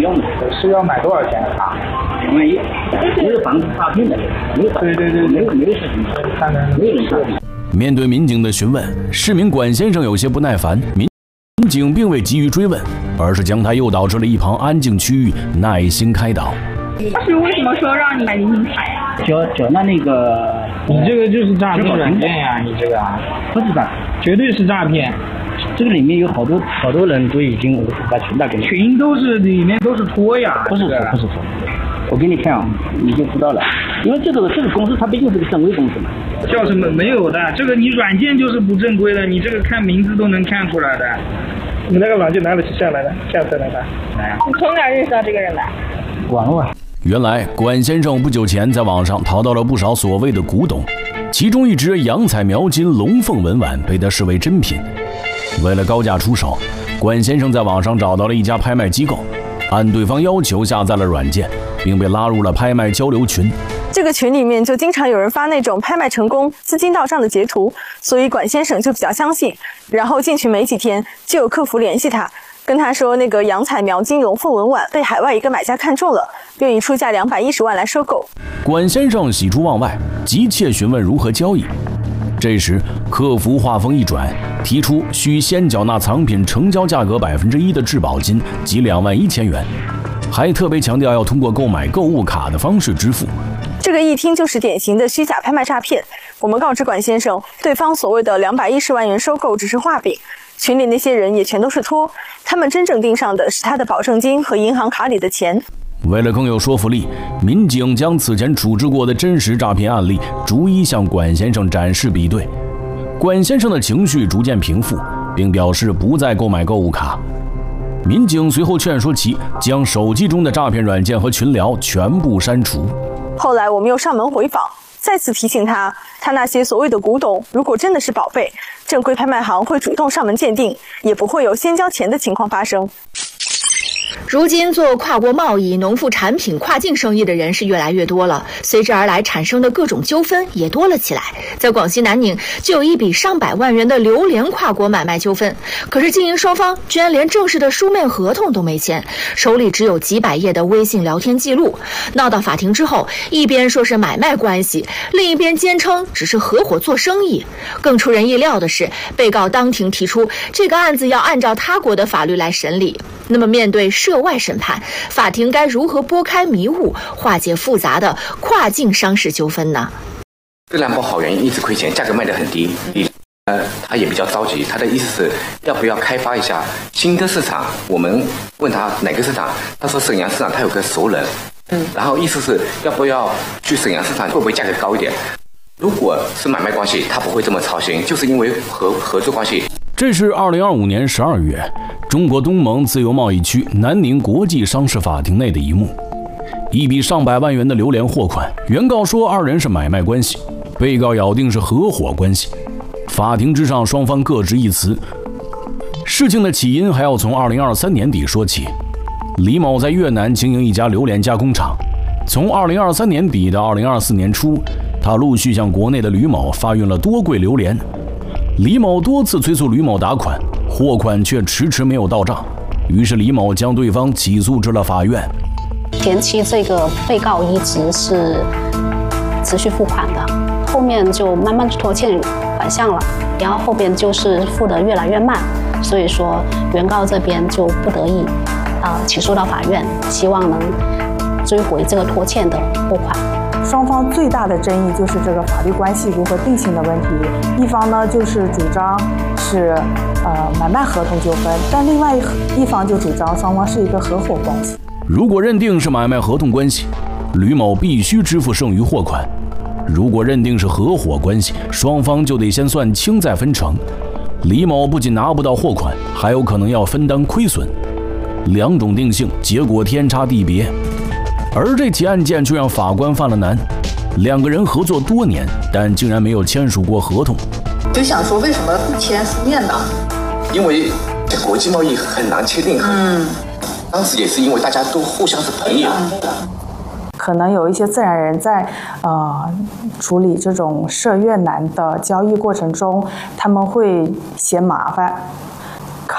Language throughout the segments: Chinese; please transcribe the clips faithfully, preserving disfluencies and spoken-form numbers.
要买， 是要买多少钱的卡？ 两万一，没有防止诈骗的，没有对对对， 没有没有事情， 看看没有人诈骗。 面对民警的询问，市民管先生有些不耐烦，民警并未急于追问，而是将他诱导至了一旁安静区域，耐心开导。 当时为什么说让你买银行卡呀？ 缴缴纳那个， 你这个就是诈骗软件呀！你这个不是诈， 绝对是诈骗。 这个里面有好多好多人都已经把群打给你， 群都是里面都是托呀， 不是托，不是托。我给你看啊，你就知道了。因为这个这个公司它毕竟是个正规公司嘛。 叫什么？没有的，这个你软件就是不正规的，你这个看名字都能看出来的。你那个软件哪里是下来的？下载来的？ 来，你从哪认识到这个人的？ 网络。 原来管先生不久前在网上淘到了不少所谓的古董，其中一只洋彩描金龙凤纹碗被他视为珍品。为了高价出手，管先生在网上找到了一家拍卖机构，按对方要求下载了软件，并被拉入了拍卖交流群。 这个群里面就经常有人发那种拍卖成功、资金到账的截图，所以管先生就比较相信。然后进群没几天，就有客服联系他，跟他说那个洋彩描金龙凤纹碗被海外一个买家看中了，愿意出价两百一十万来收购。 管先生喜出望外，急切询问如何交易。这时，客服话锋一转，提出需先缴纳藏品成交价格百分之一的质保金及两万一千元，还特别强调要通过购买购物卡的方式支付。 这个一听就是典型的虚假拍卖诈骗。我们告知管先生，对方所谓的两百一十万元收购只是画饼，群里那些人也全都是托，他们真正盯上的是他的保证金和银行卡里的钱。 为了更有说服力，民警将此前处置过的真实诈骗案例逐一向管先生展示比对。管先生的情绪逐渐平复，并表示不再购买购物卡。民警随后劝说其将手机中的诈骗软件和群聊全部删除。 后来我们又上门回访，再次提醒他，他那些所谓的古董，如果真的是宝贝，正规拍卖行会主动上门鉴定，也不会有先交钱的情况发生。 如今做跨国贸易、农副产品跨境生意的人是越来越多了，随之而来产生的各种纠纷也多了起来。在广西南宁就有一笔上百万元的榴莲跨国买卖纠纷，可是经营双方居然连正式的书面合同都没签，手里只有几百页的微信聊天记录。闹到法庭之后，一边说是买卖关系，另一边坚称只是合伙做生意。更出人意料的是，被告当庭提出这个案子要按照他国的法律来审理。那么面对涉外审判，法庭该如何拨开迷雾，化解复杂的跨境商事纠纷呢？ 质量不好，原因一直亏钱，价格卖得很低。呃，他也比较着急，他的意思是要不要开发一下新的市场？我们问他哪个市场，他说沈阳市场他有个熟人，嗯，然后意思是要不要去沈阳市场，会不会价格高一点？如果是买卖关系，他不会这么操心，就是因为合合作关系。 这是二零二五年十二月，中国东盟自由贸易区南宁国际商事法庭内的一幕。一笔上百万元的榴莲货款，原告说二人是买卖关系，被告咬定是合伙关系。法庭之上，双方各执一词。事情的起因还要从二零二三年底说起。李某在越南经营一家榴莲加工厂，从二零二三年底到二零二四年初，他陆续向国内的吕某发运了多柜榴莲。李某多次催促吕某打款，货款却迟迟没有到账，于是李某将对方起诉至了法院。 前期这个被告一直是持续付款的，后面就慢慢拖欠款项了，然后后边就是付得越来越慢，所以说原告这边就不得已啊、呃、起诉到法院，希望能追回这个拖欠的货款。 双方最大的争议就是这个法律关系如何定性的问题。一方呢就是主张是呃买卖合同纠纷，但另外一方就主张双方是一个合伙关系。 如果认定是买卖合同关系，吕某必须支付剩余货款；如果认定是合伙关系，双方就得先算清再分成。李某不仅拿不到货款，还有可能要分担亏损。两种定性，结果天差地别。而这起案件却让法官犯了难，两个人合作多年，但竟然没有签署过合同。 就想说为什么不签书面的？ 因为这国际贸易很难确定。嗯，当时也是因为大家都互相是朋友。 可能有一些自然人在呃处理这种涉越南的交易过程中，他们会嫌麻烦，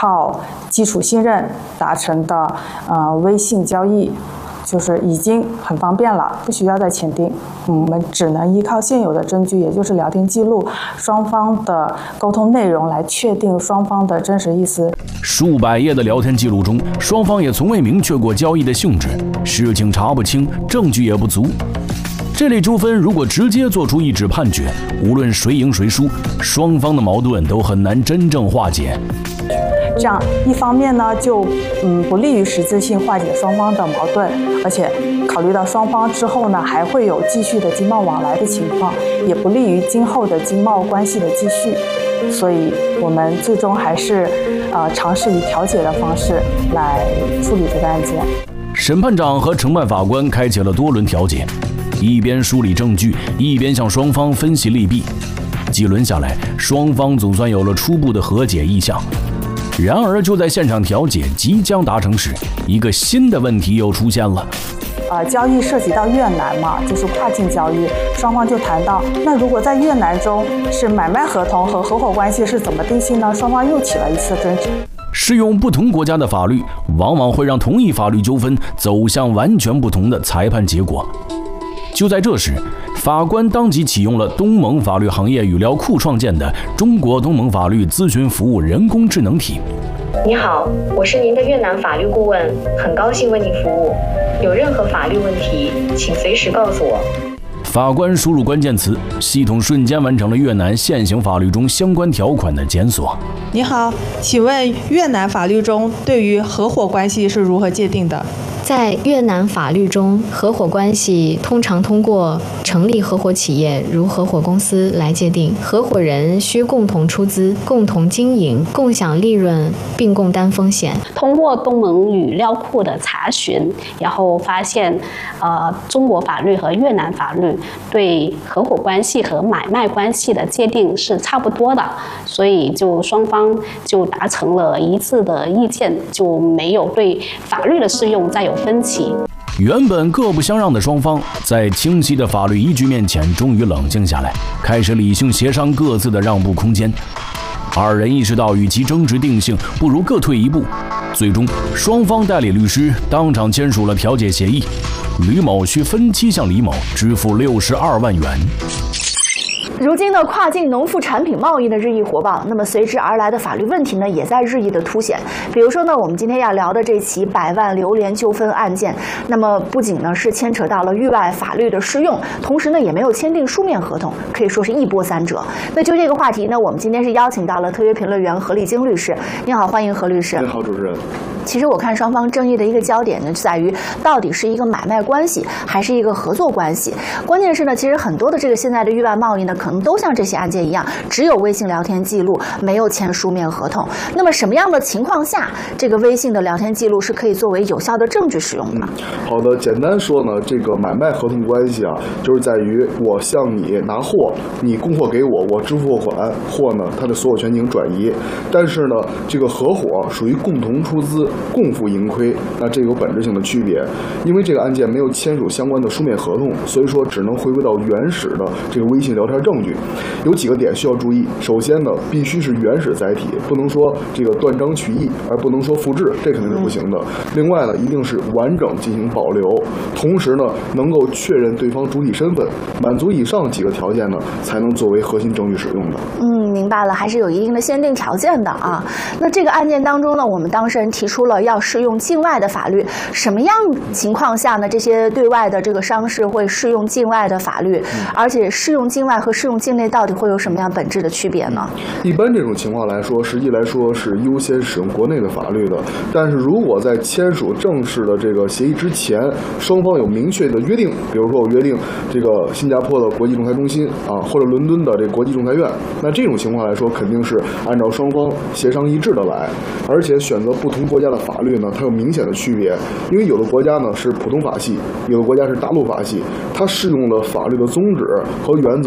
靠基础信任达成的呃微信交易，就是已经很方便了，不需要再签订。嗯，我们只能依靠现有的证据，也就是聊天记录、双方的沟通内容来确定双方的真实意思。 数百页的聊天记录中，双方也从未明确过交易的性质，事情查不清，证据也不足。这类纠纷如果直接做出一纸判决，无论谁赢谁输，双方的矛盾都很难真正化解。 这样一方面呢，就嗯不利于实质性化解双方的矛盾，而且考虑到双方之后呢还会有继续的经贸往来的情况，也不利于今后的经贸关系的继续。所以我们最终还是呃尝试以调解的方式来处理这个案件。 审判长和承办法官开启了多轮调解，一边梳理证据，一边向双方分析利弊。几轮下来，双方总算有了初步的和解意向。然而，就在现场调解即将达成时，一个新的问题又出现了。 呃，交易涉及到越南嘛，就是跨境交易，双方就谈到，那如果在越南中是买卖合同和合伙关系是怎么定性呢？双方又起了一次争执。 适用不同国家的法律，往往会让同一法律纠纷走向完全不同的裁判结果。就在这时，法官当即启用了东盟法律行业语料库创建的中国东盟法律咨询服务人工智能体。 你好，我是您的越南法律顾问，很高兴为您服务。有任何法律问题，请随时告诉我。 法官输入关键词，系统瞬间完成了越南现行法律中相关条款的检索。 你好，请问越南法律中对于合伙关系是如何界定的？ 在越南法律中，合伙关系通常通过成立合伙企业，如合伙公司来界定。合伙人需共同出资、共同经营、共享利润，并共担风险。 通过东盟语料库的查询，然后发现，呃，中国法律和越南法律对合伙关系和买卖关系的界定是差不多的，所以就双方就达成了一致的意见，就没有对法律的适用再有分歧。 原本各不相让的双方，在清晰的法律依据面前，终于冷静下来，开始理性协商各自的让步空间。二人意识到，与其争执定性，不如各退一步。最终，双方代理律师当场签署了调解协议，吕某需分期向李某支付六十二万元。 如今的跨境农副产品贸易的日益火爆，那么随之而来的法律问题呢，也在日益的凸显。比如说呢，我们今天要聊的这起百万榴莲纠纷案件，那么不仅呢是牵扯到了域外法律的适用，同时呢也没有签订书面合同，可以说是一波三折。那就这个话题呢，我们今天是邀请到了特约评论员何立京律师。你好，欢迎何律师。 你好，主持人。 其实我看双方争议的一个焦点呢，在于到底是一个买卖关系还是一个合作关系。关键是呢，其实很多的这个现在的域外贸易呢，可能都像这些案件一样，只有微信聊天记录，没有签书面合同。那么什么样的情况下，这个微信的聊天记录是可以作为有效的证据使用的？ 嗯、好的，简单说呢，这个买卖合同关系啊，就是在于我向你拿货，你供货给我，我支付货款，货呢它的所有权进行转移。但是呢，这个合伙属于共同出资、共负盈亏，那这有本质性的区别。因为这个案件没有签署相关的书面合同，所以说只能回归到原始的这个微信聊天证据。有几个点需要注意。首先呢，必须是原始载体，不能说这个断章取义，而不能说复制，这肯定是不行的。另外呢，一定是完整进行保留，同时呢，能够确认对方主体身份，满足以上几个条件呢，才能作为核心证据使用的。 嗯，明白了，还是有一定的限定条件的啊。那这个案件当中呢，我们当事人提出了要适用境外的法律，什么样情况下呢，这些对外的这个商事会适用境外的法律？嗯、而且适用境外和适用境内到底会有什么样本质的区别呢？ 一般这种情况来说，实际来说是优先使用国内的法律的。但是如果在签署正式的这个协议之前，双方有明确的约定，比如说我约定这个新加坡的国际仲裁中心啊，或者伦敦的这个国际仲裁院，那这种情况来说，肯定是按照双方协商一致的来。而且选择不同国家的法律呢，它有明显的区别，因为有的国家呢是普通法系，有的国家是大陆法系，它适用的法律的宗旨和原则是不一样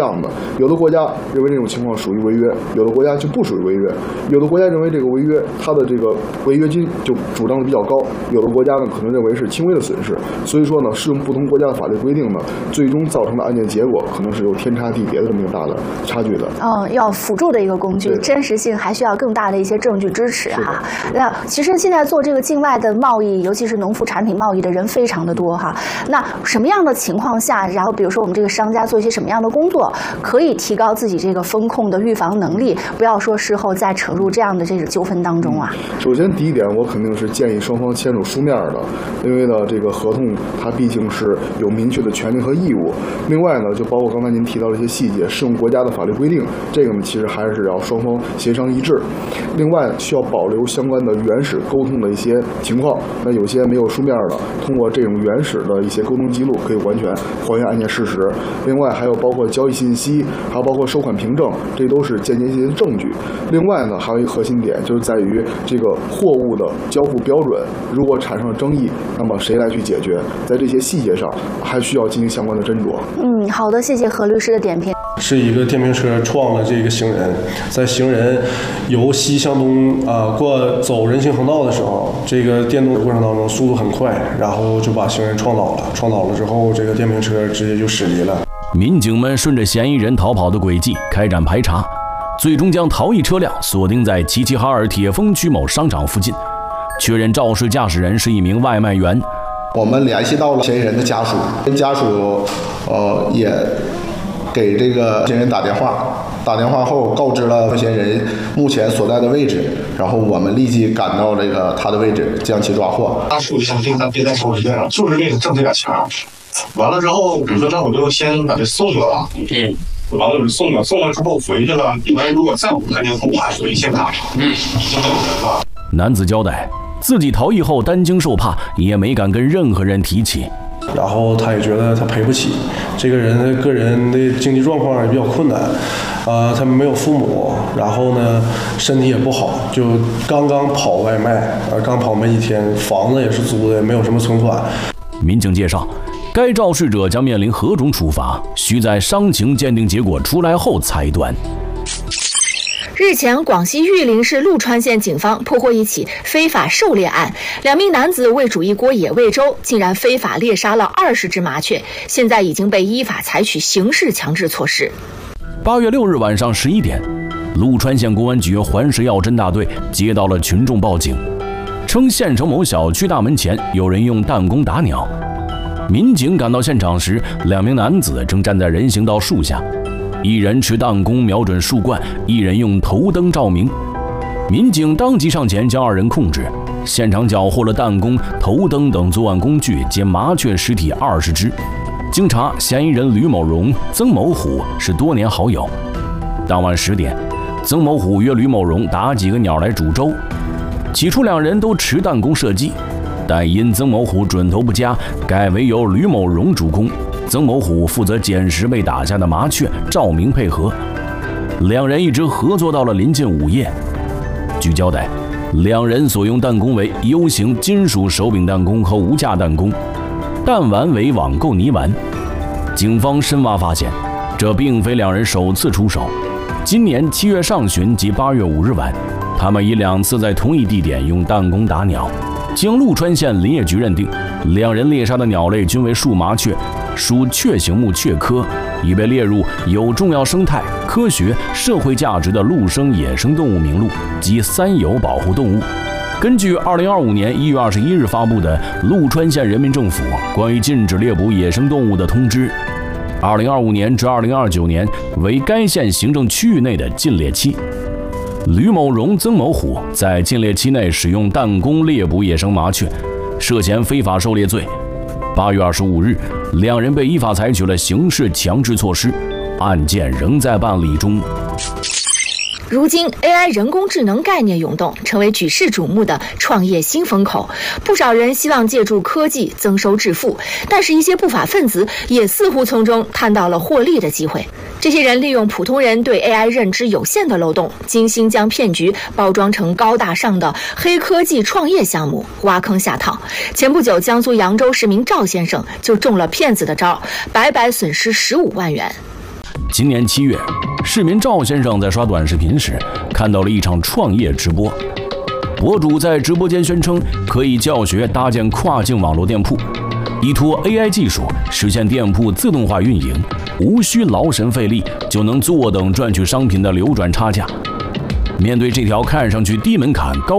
样的。有的国家认为这种情况属于违约，有的国家就不属于违约。有的国家认为这个违约，它的这个违约金就主张的比较高；有的国家呢，可能认为是轻微的损失。所以说呢，适用不同国家的法律规定呢，最终造成的案件结果可能是有天差地别的这么一个大的差距的。 哦，要辅助的一个工具，真实性还需要更大的一些证据支持哈。那其实现在做这个境外的贸易，尤其是农副产品贸易的人非常的多哈。那什么样的情况下，然后比如说我们这个商家做一些什么样的工作，可以提高自己这个风控的预防能力，不要说事后再扯入这样的这个纠纷当中啊？ 首先第一点，我肯定是建议双方签署书面的，因为呢，这个合同它毕竟是有明确的权利和义务。另外呢，就包括刚才您提到的一些细节，适用国家的法律规定，这个呢其实还是要双方协商一致。另外需要保留相关的原始沟通的一些情况，那有些没有书面的，通过这种原始的一些沟通记录，可以完全还原案件事实。另外还有包括交易信息，还有包括收款凭证，这都是间接性的证据。另外呢，还有一个核心点就是在于这个货物的交付标准，如果产生了争议，那么谁来去解决？在这些细节上还需要进行相关的斟酌。 嗯，好的，谢谢何律师的点评。 是一个电瓶车撞了这个行人，在行人由西向东啊、呃、过走人行横道的时候，这个电动的过程当中速度很快，然后就把行人撞倒了。撞倒了之后，这个电瓶车直接就驶离了。 民警们顺着嫌疑人逃跑的轨迹开展排查，最终将逃逸车辆锁定在齐齐哈尔铁峰区某商场附近，确认肇事驾驶人是一名外卖员。 我们联系到了嫌疑人的家属，跟家属呃也给这个嫌疑人打电话，打电话后告知了嫌疑人目前所在的位置，然后我们立即赶到这个他的位置，将其抓获。 家属想定他别再抽时间了，就是为了挣这点钱。完了之后，比如说那我就先把这送了，嗯，完了我就送了，送了之后回去了。你们如果再不看监控，我还回现场。嗯， 男子交代，自己逃逸后担惊受怕，也没敢跟任何人提起。 然后他也觉得他赔不起，这个人的个人的经济状况也比较困难，啊、呃，他没有父母，然后呢身体也不好，就刚刚跑外卖，呃，刚跑没几天，房子也是租的，没有什么存款。 民警介绍，该肇事者将面临何种处罚，需在伤情鉴定结果出来后裁断。 日前，广西玉林市陆川县警方破获一起非法狩猎案，两名男子为煮一锅野味粥，竟然非法猎杀了二十只麻雀，现在已经被依法采取刑事强制措施。 八月六日晚上十一点，陆川县公安局环食药侦大队接到了群众报警，称县城某小区大门前有人用弹弓打鸟。民警赶到现场时，两名男子正站在人行道树下。一人持弹弓瞄准树冠，一人用头灯照明。民警当即上前将二人控制，现场缴获了弹弓、头灯等作案工具及麻雀尸体二十只。经查，嫌疑人吕某荣、曾某虎是多年好友。当晚十点，曾某虎约吕某荣打几个鸟来煮粥。起初两人都持弹弓射击，但因曾某虎准头不佳，改为由吕某荣主攻。曾某虎负责捡拾被打下的麻雀，照明配合。两人一直合作到了临近午夜。据交代，两人所用弹弓为 U 型金属手柄弹弓和无架弹弓，弹丸为网购泥丸。警方深挖发现，这并非两人首次出手。今年七月上旬及八月五日晚，他们已两次在同一地点用弹弓打鸟。经陆川县林业局认定，两人猎杀的鸟类均为树麻雀，属雀形目雀科，已被列入有重要生态、科学、社会价值的陆生野生动物名录及三有保护动物。根据二零二五年一月二十一日发布的陆川县人民政府关于禁止猎捕野生动物的通知，二零二五年至二零二九年为该县行政区域内的禁猎期。吕某荣、曾某虎在禁猎期内使用弹弓猎捕野生麻雀，涉嫌非法狩猎罪。八月二十五日，两人被依法采取了刑事强制措施，案件仍在办理中。 如今 A I 人工智能概念涌动，成为举世瞩目的创业新风口。不少人希望借助科技增收致富，但是一些不法分子也似乎从中探到了获利的机会。这些人利用普通人对 A I 认知有限的漏洞，精心将骗局包装成高大上的黑科技创业项目，挖坑下套。前不久，江苏扬州市民赵先生就中了骗子的招，白白损失十五万元。 今年七月，市民赵先生在刷短视频时看到了一场创业直播，博主在直播间宣称可以教学搭建跨境网络店铺，依托 A I 技术实现店铺自动化运营，无需劳神费力就能坐等赚取商品的流转差价。面对这条看上去低门槛、高